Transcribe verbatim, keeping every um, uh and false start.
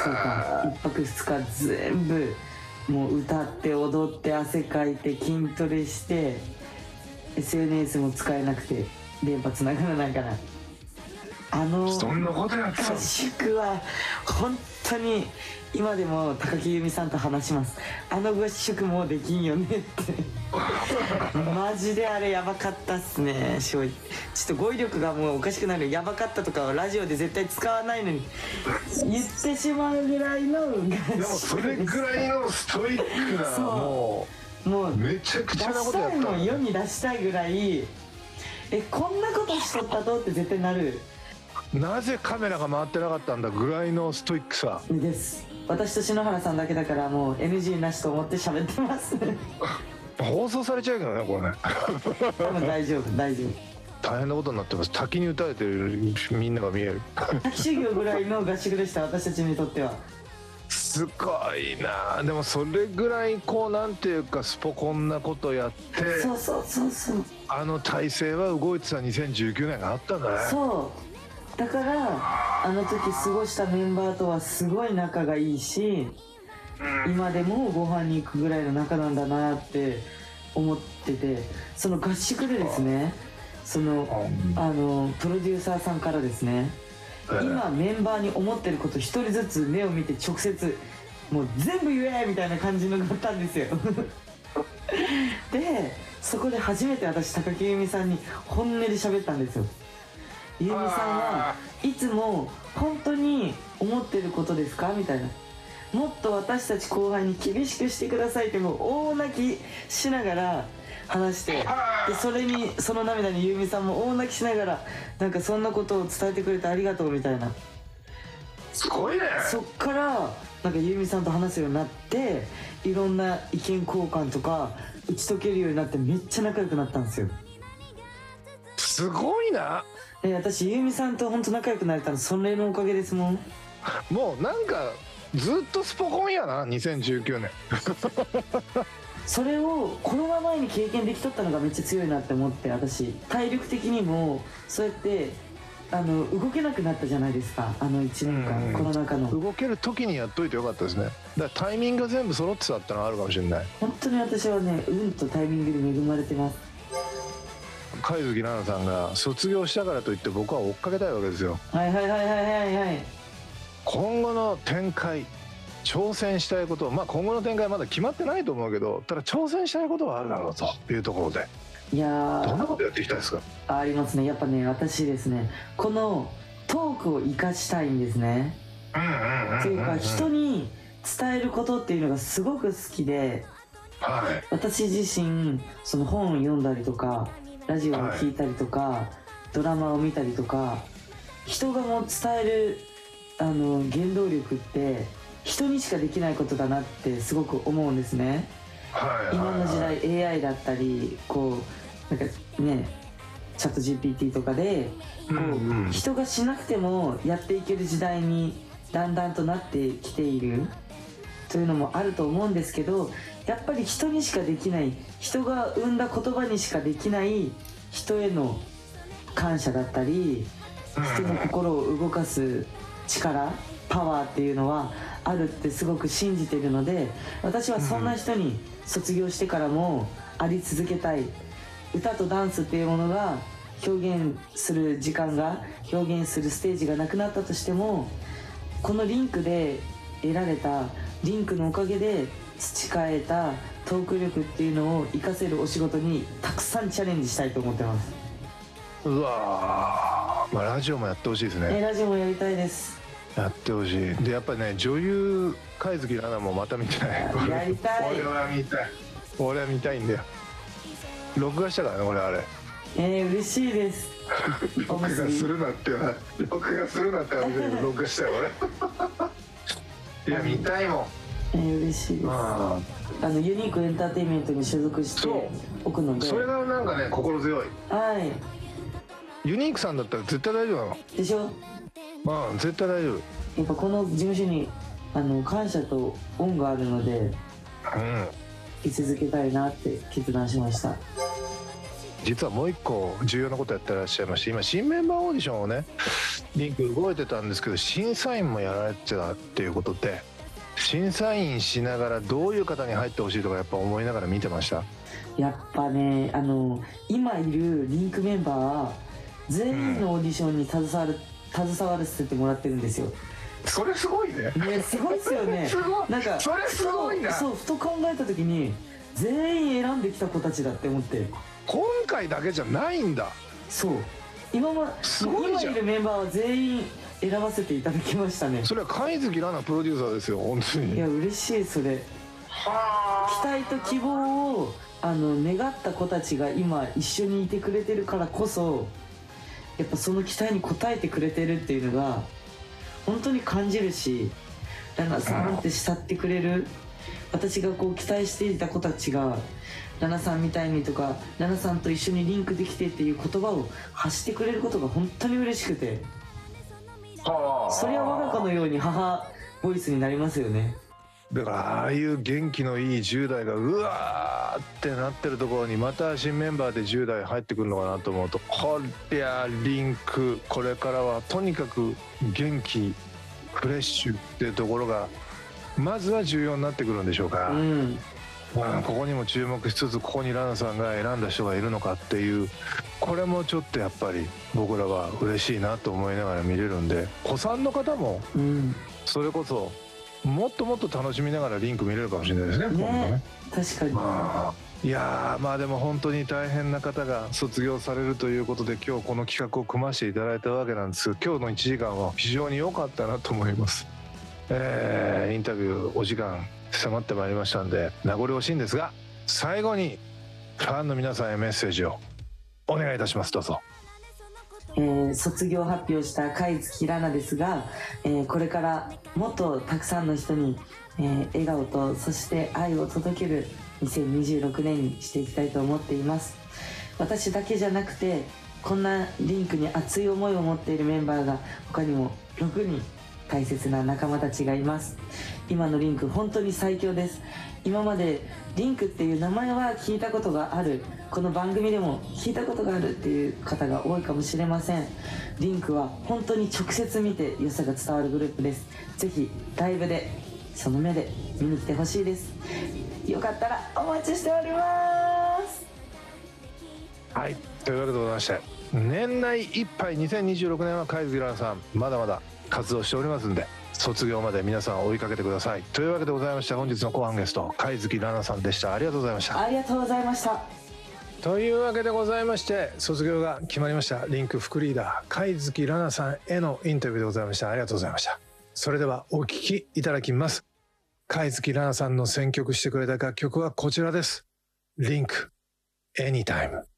かいっぱくふつか全部もう歌って踊って汗かいて筋トレして エスエヌエス も使えなくて電波つながらないから、あのそんなことやってた合宿は本当に今でも高木由美さんと話します。あの合宿もうできんよねってマジであれやばかったっすね。正直ちょっと語彙力がもうおかしくなる。やばかったとかはラジオで絶対使わないのに言ってしまうぐらいの合宿。 でもそれぐらいのストイックな、もうもうめちゃくちゃなことやった。 出したいもん、世に出したいぐらい、えこんなことしとったとって絶対なる。 なぜカメラが回ってなかったんだぐらいのストイックさです。私と篠原さんだけだからもう エヌジー なしと思って喋ってます放送されちゃうけどねこれね多分大丈夫大丈夫。 大変なことになってます。滝に打たれてるみんなが見える滝修行ぐらいの合宿でした、私たちにとっては。 すごいな。でもそれぐらいこうなんていうかスポコンなことやって、 そうそうそうそう、 あの体制は動いてたにせんじゅうきゅうねんがあったんだね。 そうだからあの時過ごしたメンバーとはすごい仲がいいし、今でもご飯に行くぐらいの仲なんだなって思ってて、その合宿でですね、そのあのプロデューサーさんからですね、今メンバーに思ってること一人ずつ目を見て直接もう全部言えみたいな感じのがあったんですよでそこで初めて私高木由美さんに本音で喋ったんですよ。由美さんはいつも本当に思ってることですかみたいな、もっと私たち後輩に厳しくしてくださいってもう大泣きしながら話して、でそれにその涙に由美さんも大泣きしながらなんかそんなことを伝えてくれてありがとうみたいな。 すごいね。 そっからなんか由美さんと話すようになって、いろんな意見交換とか打ち解けるようになってめっちゃ仲良くなったんですよ。 すごいな。 で私由美さんと本当仲良くなれたのそれのおかげですもん。 もうなんかずっとスポコンやなにせんじゅうきゅうねんそれをコロナ前に経験できとったのがめっちゃ強いなって思って、私体力的にもそうやってあの動けなくなったじゃないですか、あのいちねんかん、コロナ禍の。 動ける時にやっといてよかったですね。だからタイミングが全部揃ってたってのはあるかもしれない。 本当に私はね運とタイミングで恵まれてます。 貝月奈々さんが卒業したからといって僕は追っかけたいわけですよ。 はいはいはいはいはいはい。 今後の展開、挑戦したいこと、まあ今後の展開まだ決まってないと思うけど、ただ挑戦したいことはあるだろうというところで、 いやーどんなことやっていきたいですか？ ありますね。やっぱね私ですね、このトークを生かしたいんですね。というか人に伝えることっていうのがすごく好きで、 はい、 私自身その本を読んだりとかラジオを聞いたりとか、はい、ドラマを見たりとか、人がもう伝えるあの原動力って人にしかできないことだなってすごく思うんですね。はい、今の時代 エーアイ だったりこうなんかねチャット ジーピーティー とかでこう、うんうん、人がしなくてもやっていける時代にだんだんとなってきているというのもあると思うんですけど、やっぱり人にしかできない、人が生んだ言葉にしかできない人への感謝だったり、人の心を動かす力、パワーっていうのはあるってすごく信じているので、私はそんな人に卒業してからもあり続けたい。歌とダンスっていうものが表現する時間が、表現するステージがなくなったとしても、このリンクで得られたリンクのおかげで培えたトーク力っていうのを活かせるお仕事にたくさんチャレンジしたいと思ってます。 うわー、まあ、ラジオもやってほしいですね。 えラジオもやりたいです。 やってほしい。でやっぱりね、女優貝月奈々もまた見たい。 やりたい。 俺は見たい。俺は見たいんだよ。録画したからね俺あれ。 えー、嬉しいです。 録画するなってな、録画するなって話で録画したよ俺。いや見たいもん。 えー、嬉しいです。あのユニークエンターテインメントに所属しておくので、 それがなんかね心強い。 はい。 ユニークさんだったら絶対大丈夫なのでしょ。 まあ絶対大丈夫。 やっぱこの事務所にあの感謝と恩があるので、うん、居続けたいなって決断しました。 実はもう一個重要なことやってらっしゃいまして、今新メンバーオーディションをねリンク動いてたんですけど、審査員もやられてたっていうことで、審査員しながらどういう方に入ってほしいとかやっぱ思いながら見てました？ やっぱね、あの今いるリンクメンバーは全員のオーディションに携わる、うん、携わらせてもらってるんですよ。 それすごいね。 ね、すごいっすよね。 すごい。なんかそれすごいな。 そう、ふと考えた時に全員選んできた子たちだって思って、 今回だけじゃないんだ。 そう、今ま今いるメンバーは全員選ばせていただきましたね。 それは貝月ラナプロデューサーですよ、本当に。 いや嬉しい。それ期待と希望をあの願った子たちが今一緒にいてくれてるからこそ、やっぱその期待に応えてくれてるっていうのが本当に感じるし、ラナさんって慕ってくれる、私がこう期待していた子たちがラナさんみたいにとか、ラナさんと一緒にリンクできてっていう言葉を発してくれることが本当に嬉しくて、そりゃ我が子のように母ボイスになりますよね。 だからああいう元気のいいじゅう代がうわーってなってるところにまた新メンバーでじゅう代入ってくるのかなと思うと、こりゃリンクこれからはとにかく元気フレッシュっていうところがまずは重要になってくるんでしょうか、うんまあ、ここにも注目しつつ、ここにラナさんが選んだ人がいるのかっていう、これもちょっとやっぱり僕らは嬉しいなと思いながら見れるんで、子さんの方もそれこそもっともっと楽しみながらリンク見れるかもしれないですね、 ね、 今度ね。 確かに、 まあ、いやまあでも本当に大変な方が卒業されるということで、今日この企画を組ませていただいたわけなんですが、今日のいちじかんは非常に良かったなと思います。えー、インタビューお時間迫ってまいりましたんで名残惜しいんですが、最後にファンの皆さんへメッセージをお願いいたします。どうぞ。 えー、卒業発表した貝月ラナですが、えー、これからもっとたくさんの人に、えー、笑顔とそして愛を届けるにせんにじゅうろくねんにしていきたいと思っています。私だけじゃなくて、こんなリンクに熱い思いを持っているメンバーが他にもろくにん大切な仲間たちがいます。今のリンク本当に最強です。今までリンクっていう名前は聞いたことがある、この番組でも聞いたことがあるっていう方が多いかもしれません。リンクは本当に直接見て良さが伝わるグループです。ぜひライブでその目で見に来てほしいです。よかったらお待ちしております。 はい、というわけでございまして、年内いっぱいにせんにじゅうろくねんは貝月ラナさんまだまだ活動しておりますんで、卒業まで皆さん追いかけてください。というわけでございまして、本日の後半ゲスト貝月ラナさんでした。ありがとうございました。 ありがとうございました。 というわけでございまして、卒業が決まりましたリンク副リーダー貝月ラナさんへのインタビューでございました。ありがとうございました。それではお聴きいただきます。貝月ラナさんの選曲してくれた楽曲はこちらです。リンク Anytime。